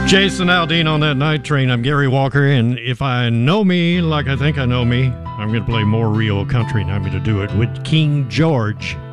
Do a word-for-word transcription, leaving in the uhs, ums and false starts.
Jason Aldean on that night train. I'm Gary Walker, and if I know me like I think I know me, I'm going to play more real country, and I'm going to do it with King George.